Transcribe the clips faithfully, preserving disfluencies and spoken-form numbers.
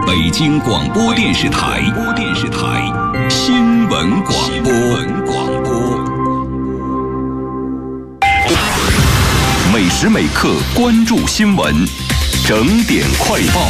北京广播电视台播电视台新闻广播广播，每时每刻关注新闻，整点快报。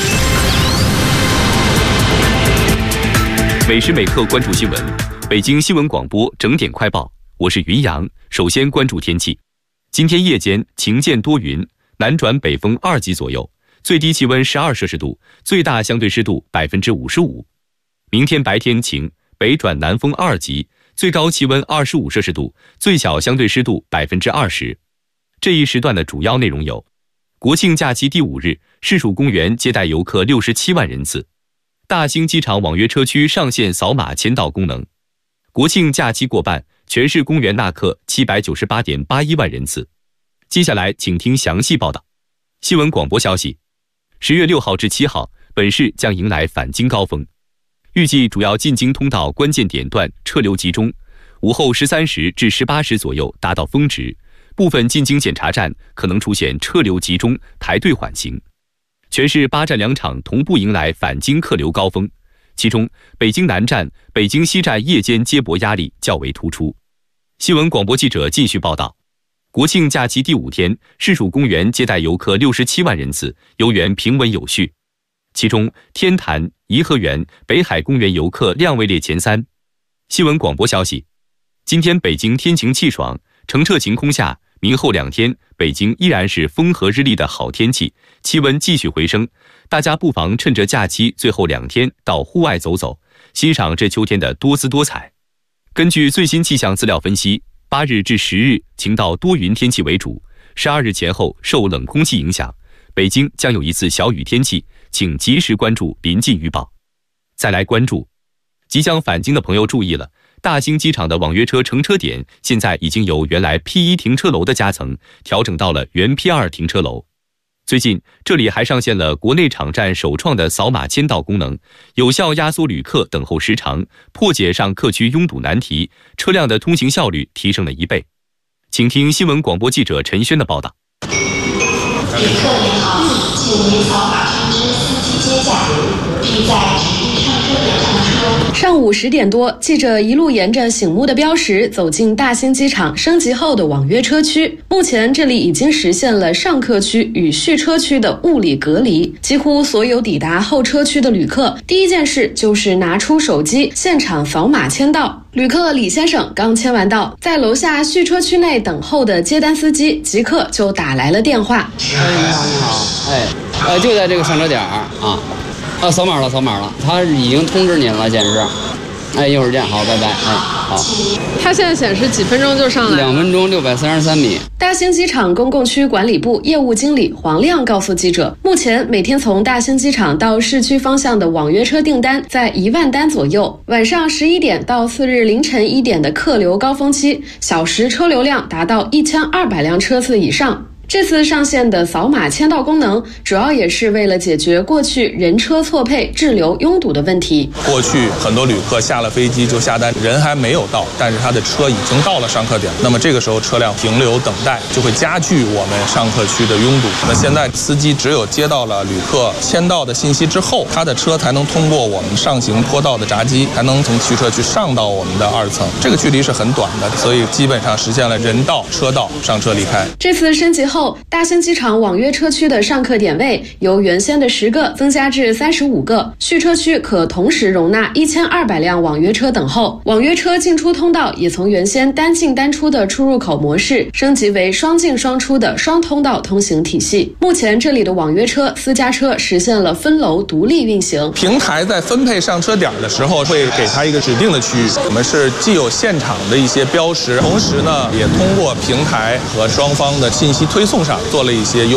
每时每刻关注新闻，北京新闻广播整点快报，我是云阳。首先关注天气，今天夜间晴间多云，南转北风二级左右，最低气温十二摄氏度，最大相对湿度百分之五十五。明天白天晴，北转南风二级，最高气温二十五摄氏度，最小相对湿度百分之二十。这一时段的主要内容有：国庆假期第五日，市属公园接待游客六十七万人次。大兴机场网约车区上线扫码签到功能。国庆假期过半，全市公园纳客七百九十八点八一万人次。接下来请听详细报道。新闻广播消息，十月六号至七号，本市将迎来返京高峰，预计主要进京通道关键点段车流集中，午后十三时至十八时左右达到峰值，部分进京检查站可能出现车流集中、排队缓行。全市八站两场同步迎来返京客流高峰，其中北京南站、北京西站夜间接驳压力较为突出。新闻广播记者继续报道，国庆假期第五天，市属公园接待游客六十七万人次，游园平稳有序。其中，天坛、颐和园、北海公园游客量位列前三。新闻广播消息，今天北京天晴气爽，澄澈晴空下，明后两天北京依然是风和日丽的好天气，气温继续回升，大家不妨趁着假期最后两天到户外走走，欣赏这秋天的多姿多彩。根据最新气象资料分析，八日至十日晴到多云天气为主，十二日前后受冷空气影响，北京将有一次小雨天气，请及时关注临近预报。再来关注即将返京的朋友注意了，大兴机场的网约车乘车点现在已经由原来 P 一 停车楼的夹层调整到了原 P 二 停车楼。最近这里还上线了国内场站首创的扫码签到功能，有效压缩旅客等候时长，破解上客区拥堵难题，车辆的通行效率提升了一倍。请听新闻广播记者陈轩的报道。 旅客您好，请您扫码通知司机接驾，并在指定上车点上车。 上午十点多，记者一路沿着醒目的标识走进大兴机场升级后的网约车区。目前这里已经实现了上客区与续车区的物理隔离，几乎所有抵达候车区的旅客，第一件事就是拿出手机现场扫码签到。旅客李先生刚签完到，在楼下续车区内等候的接单司机即刻就打来了电话。 哎，你好，你好，哎，呃，就在这个上车点儿啊，啊，扫码了，扫码了，他已经通知您了，显示。哎，一会儿见，好，拜拜，哎，好。 它现在显示几分钟就上来了？ 两分钟六百三十三米。 大兴机场公共区管理部业务经理黄亮告诉记者，目前每天从大兴机场到市区方向的网约车订单在一万单左右，晚上十一点到次日凌晨一点的客流高峰期，小时车流量达到一千二百辆车次以上。这次上线的扫码签到功能，主要也是为了解决过去人车错配、滞留拥堵的问题。 过去很多旅客下了飞机就下单，人还没有到，但是他的车已经到了上客点，那么这个时候车辆停留等待，就会加剧我们上客区的拥堵。那现在司机只有接到了旅客签到的信息之后，他的车才能通过我们上行坡道的闸机，才能从续车区上到我们的二层。这个距离是很短的，所以基本上实现了人到车到，上车离开。 这次升级后，大兴机场网约车区的上客点位由原先的十个增加至三十五个，续车区可同时容纳一千二百辆网约车等候。网约车进出通道也从原先单进单出的出入口模式升级为双进双出的双通道通行体系。目前这里的网约车、私家车实现了分楼独立运行。 平台在分配上车点的时候，会给它一个指定的区域。我们是既有现场的一些标识，同时呢，也通过平台和双方的信息推送上做了一些优